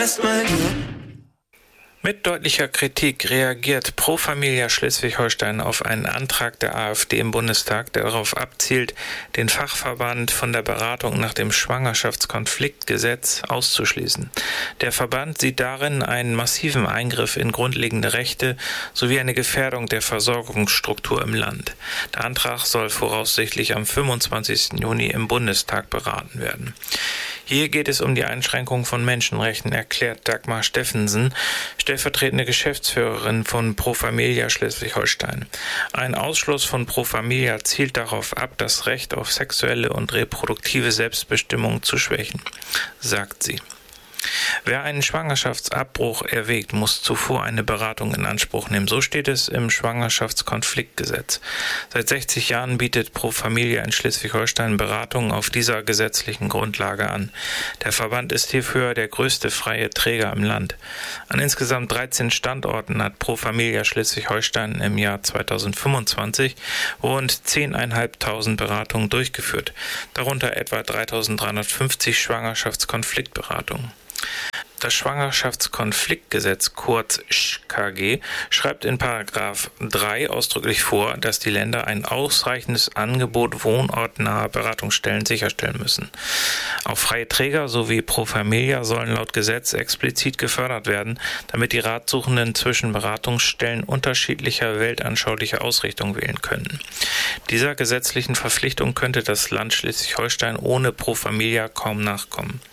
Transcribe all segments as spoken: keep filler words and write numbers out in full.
Mit deutlicher Kritik reagiert Pro Familia Schleswig-Holstein auf einen Antrag der AfD im Bundestag, der darauf abzielt, den Fachverband von der Beratung nach dem Schwangerschaftskonfliktgesetz auszuschließen. Der Verband sieht darin einen massiven Eingriff in grundlegende Rechte sowie eine Gefährdung der Versorgungsstruktur im Land. Der Antrag soll voraussichtlich am fünfundzwanzigsten Juni im Bundestag beraten werden. Hier geht es um die Einschränkung von Menschenrechten, erklärt Dagmar Steffensen, stellvertretende Geschäftsführerin von Pro Familia Schleswig-Holstein. Ein Ausschluss von Pro Familia zielt darauf ab, das Recht auf sexuelle und reproduktive Selbstbestimmung zu schwächen, sagt sie. Wer einen Schwangerschaftsabbruch erwägt, muss zuvor eine Beratung in Anspruch nehmen. So steht es im Schwangerschaftskonfliktgesetz. Seit sechzig Jahren bietet Pro Familia in Schleswig-Holstein Beratungen auf dieser gesetzlichen Grundlage an. Der Verband ist hierfür der größte freie Träger im Land. An insgesamt dreizehn Standorten hat Pro Familia Schleswig-Holstein im Jahr zweitausendfünfundzwanzig rund zehntausendfünfhundert Beratungen durchgeführt, darunter etwa dreitausenddreihundertfünfzig Schwangerschaftskonfliktberatungen. Das Schwangerschaftskonfliktgesetz, kurz Sch K G, schreibt in Paragraph drei ausdrücklich vor, dass die Länder ein ausreichendes Angebot wohnortnaher Beratungsstellen sicherstellen müssen. Auch freie Träger sowie Pro Familia sollen laut Gesetz explizit gefördert werden, damit die Ratsuchenden zwischen Beratungsstellen unterschiedlicher weltanschaulicher Ausrichtung wählen können. Dieser gesetzlichen Verpflichtung könnte das Land Schleswig-Holstein ohne Pro Familia kaum nachkommen.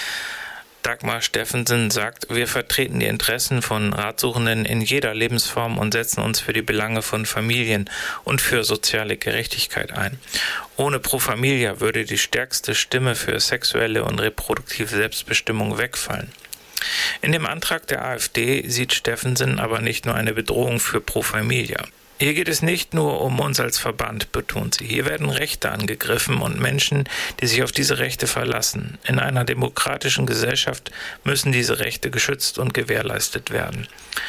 Dagmar Steffensen sagt, wir vertreten die Interessen von Ratsuchenden in jeder Lebensform und setzen uns für die Belange von Familien und für soziale Gerechtigkeit ein. Ohne Pro Familia würde die stärkste Stimme für sexuelle und reproduktive Selbstbestimmung wegfallen. In dem Antrag der AfD sieht Steffensen aber nicht nur eine Bedrohung für Pro Familia. Hier geht es nicht nur um uns als Verband, betont sie. Hier werden Rechte angegriffen und Menschen, die sich auf diese Rechte verlassen. In einer demokratischen Gesellschaft müssen diese Rechte geschützt und gewährleistet werden.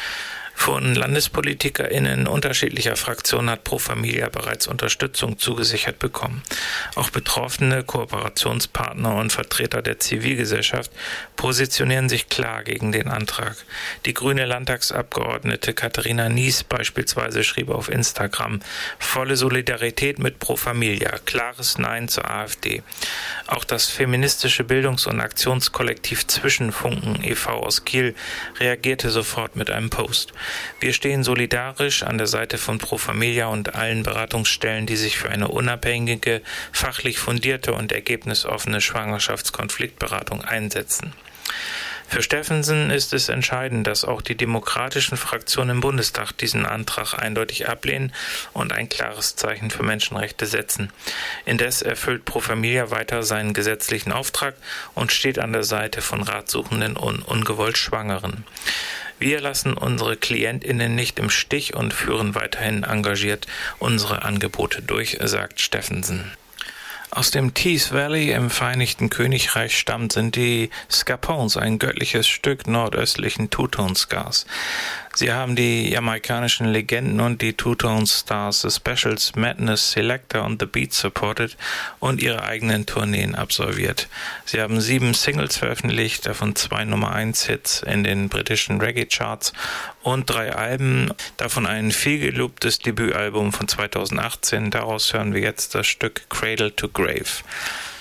Von LandespolitikerInnen unterschiedlicher Fraktionen hat Pro Familia bereits Unterstützung zugesichert bekommen. Auch Betroffene, Kooperationspartner und Vertreter der Zivilgesellschaft positionieren sich klar gegen den Antrag. Die grüne Landtagsabgeordnete Katharina Nies beispielsweise schrieb auf Instagram: volle Solidarität mit Pro Familia, klares Nein zur AfD. Auch das feministische Bildungs- und Aktionskollektiv Zwischenfunken e V aus Kiel reagierte sofort mit einem Post. Wir stehen solidarisch an der Seite von Pro Familia und allen Beratungsstellen, die sich für eine unabhängige, fachlich fundierte und ergebnisoffene Schwangerschaftskonfliktberatung einsetzen. Für Steffensen ist es entscheidend, dass auch die demokratischen Fraktionen im Bundestag diesen Antrag eindeutig ablehnen und ein klares Zeichen für Menschenrechte setzen. Indes erfüllt Pro Familia weiter seinen gesetzlichen Auftrag und steht an der Seite von Ratsuchenden und ungewollt Schwangeren. Wir lassen unsere KlientInnen nicht im Stich und führen weiterhin engagiert unsere Angebote durch, sagt Steffensen. Aus dem Tees Valley im Vereinigten Königreich stammt sind die Scapones, ein göttliches Stück nordöstlichen Two-Tone-Scars. Sie haben die jamaikanischen Legenden und die Two-Tone-Stars The Specials Madness Selector und The Beat supported und ihre eigenen Tourneen absolviert. Sie haben sieben Singles veröffentlicht, davon zwei Nummer eins Hits in den britischen Reggae-Charts und drei Alben, davon ein vielgelobtes Debütalbum von zweitausendachtzehn. Daraus hören wir jetzt das Stück Cradle to Grave.